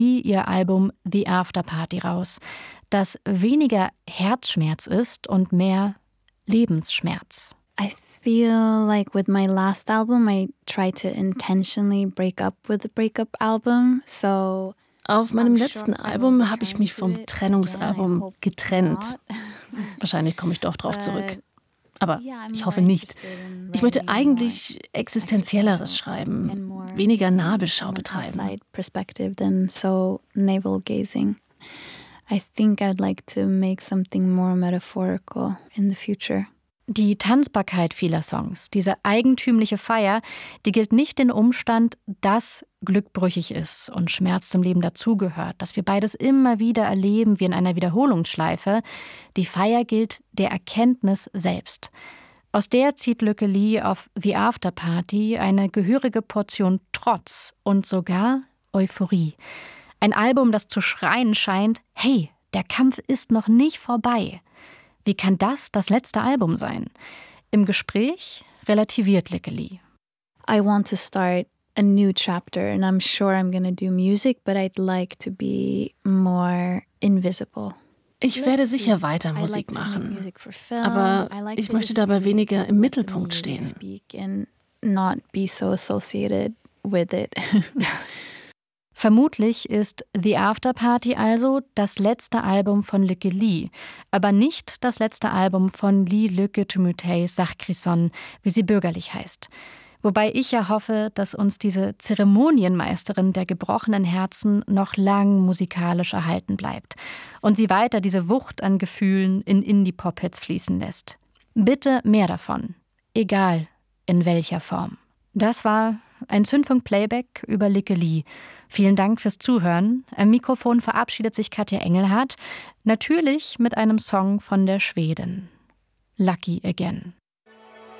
ihr Album The After Party raus, das weniger Herzschmerz ist und mehr Lebensschmerz. I feel like with my last album, I tried to intentionally break up with the breakup album. So auf meinem letzten Album habe ich mich vom Trennungsalbum getrennt. Wahrscheinlich komme ich doch drauf zurück. Aber ich hoffe nicht. Ich möchte eigentlich Existenzielleres schreiben, weniger Nabelschau betreiben. I think I'd like to make something more metaphorical in the future. Die Tanzbarkeit vieler Songs, diese eigentümliche Feier, die gilt nicht den Umstand, dass Glück brüchig ist und Schmerz zum Leben dazugehört, dass wir beides immer wieder erleben wie in einer Wiederholungsschleife. Die Feier gilt der Erkenntnis selbst. Aus der zieht Lykke Li auf The After Party eine gehörige Portion Trotz und sogar Euphorie. Ein Album, das zu schreien scheint, hey, der Kampf ist noch nicht vorbei. Wie kann das letzte Album sein? Im Gespräch relativiert Lykke Li. I want to start a new chapter and I'm sure I'm going to do music, but I'd like to be more invisible. Ich werde sicher weiter Musik machen, aber ich möchte dabei weniger im Mittelpunkt stehen. Vermutlich ist The After Party also das letzte Album von Lykke Li, aber nicht das letzte Album von Lee Lykke Tumuthey Sarkisson, wie sie bürgerlich heißt. Wobei ich ja hoffe, dass uns diese Zeremonienmeisterin der gebrochenen Herzen noch lang musikalisch erhalten bleibt und sie weiter diese Wucht an Gefühlen in Indie-Pop-Hits fließen lässt. Bitte mehr davon, egal in welcher Form. Das war ein Zündfunk-Playback über Lykke Li. Vielen Dank fürs Zuhören. Am Mikrofon verabschiedet sich Katja Engelhardt, natürlich mit einem Song von der Schwedin. Lucky Again.